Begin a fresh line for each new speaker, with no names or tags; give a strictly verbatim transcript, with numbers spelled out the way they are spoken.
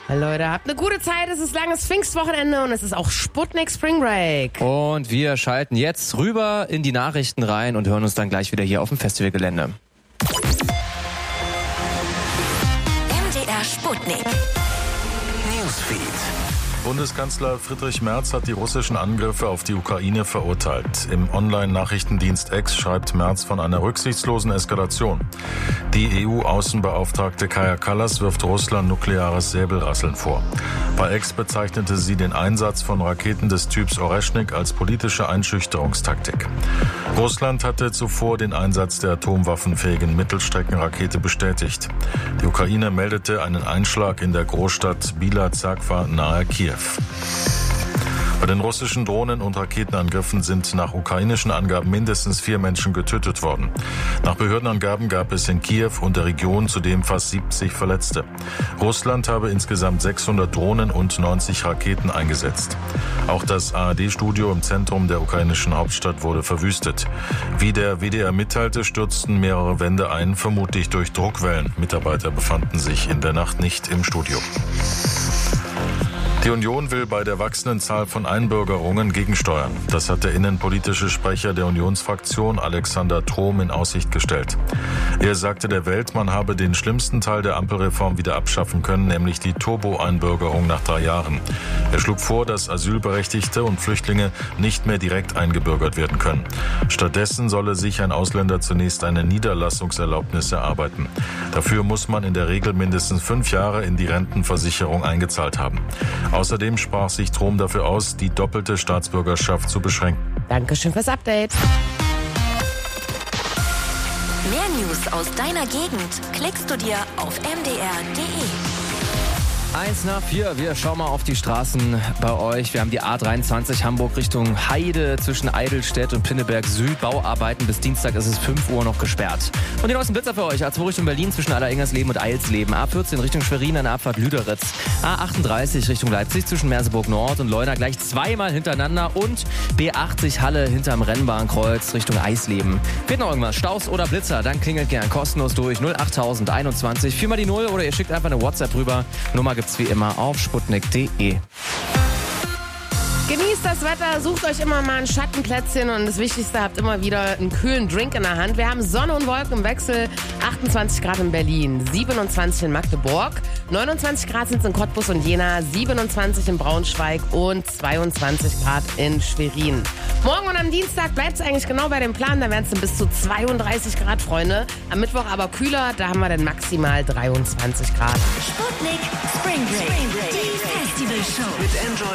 Leute, habt eine gute Zeit, es ist langes Pfingstwochenende und es ist auch Sputnik Spring Break.
Und wir schalten jetzt rüber in die Nachrichten rein und hören uns dann gleich wieder hier auf dem Festivalgelände.
M D R Sputnik
Newsfeed.
Bundeskanzler Friedrich Merz hat die russischen Angriffe auf die Ukraine verurteilt. Im Online-Nachrichtendienst X schreibt Merz von einer rücksichtslosen Eskalation. Die E U-Außenbeauftragte Kaja Kallas wirft Russland nukleares Säbelrasseln vor. Bei X bezeichnete sie den Einsatz von Raketen des Typs Oreschnik als politische Einschüchterungstaktik. Russland hatte zuvor den Einsatz der atomwaffenfähigen Mittelstreckenrakete bestätigt. Die Ukraine meldete einen Einschlag in der Großstadt Bila Zerkva nahe Kiew. Bei den russischen Drohnen- und Raketenangriffen sind nach ukrainischen Angaben mindestens vier Menschen getötet worden. Nach Behördenangaben gab es in Kiew und der Region zudem fast siebzig Verletzte. Russland habe insgesamt sechshundert Drohnen und neunzig Raketen eingesetzt. Auch das A R D-Studio im Zentrum der ukrainischen Hauptstadt wurde verwüstet. Wie der W D R mitteilte, stürzten mehrere Wände ein, vermutlich durch Druckwellen. Mitarbeiter befanden sich in der Nacht nicht im Studio. Die Union will bei der wachsenden Zahl von Einbürgerungen gegensteuern. Das hat der innenpolitische Sprecher der Unionsfraktion Alexander Trom in Aussicht gestellt. Er sagte der Welt, man habe den schlimmsten Teil der Ampelreform wieder abschaffen können, nämlich die Turbo-Einbürgerung nach drei Jahren. Er schlug vor, dass Asylberechtigte und Flüchtlinge nicht mehr direkt eingebürgert werden können. Stattdessen solle sich ein Ausländer zunächst eine Niederlassungserlaubnis erarbeiten. Dafür muss man in der Regel mindestens fünf Jahre in die Rentenversicherung eingezahlt haben. Außerdem sprach sich Trom dafür aus, die doppelte Staatsbürgerschaft zu beschränken.
Dankeschön fürs Update.
Mehr News aus deiner Gegend klickst du dir auf m d r punkt d e.
Eins nach vier, wir schauen mal auf die Straßen bei euch. Wir haben die A dreiundzwanzig Hamburg Richtung Heide zwischen Eidelstedt und Pinneberg Süd. Bauarbeiten bis Dienstag ist es fünf Uhr noch gesperrt. Und die neuesten Blitzer für euch. A zwei Richtung Berlin zwischen Alleringers-Leben und Eilsleben. A vierzehn Richtung Schwerin an der Abfahrt Lüderitz. A achtunddreißig Richtung Leipzig zwischen Merseburg Nord und Leuna gleich zweimal hintereinander. Und B achtzig Halle hinterm Rennbahnkreuz Richtung Eisleben. Fehlt noch irgendwas? Staus oder Blitzer? Dann klingelt gern kostenlos durch null acht einundzwanzig vier mal die null oder ihr schickt einfach eine WhatsApp rüber. Nummer gibt's wie immer auf sputnik punkt de.
Genießt das Wetter, sucht euch immer mal ein Schattenplätzchen und das Wichtigste, habt immer wieder einen kühlen Drink in der Hand. Wir haben Sonne und Wolken im Wechsel, achtundzwanzig Grad in Berlin, siebenundzwanzig in Magdeburg, neunundzwanzig Grad sind es in Cottbus und Jena, siebenundzwanzig in Braunschweig und zweiundzwanzig Grad in Schwerin. Morgen und am Dienstag bleibt es eigentlich genau bei dem Plan, da werden es dann bis zu zweiunddreißig Grad, Freunde. Am Mittwoch aber kühler, da haben wir dann maximal dreiundzwanzig Grad.
Sputnik Spring Break, die Festivalshow
Mit Enjoy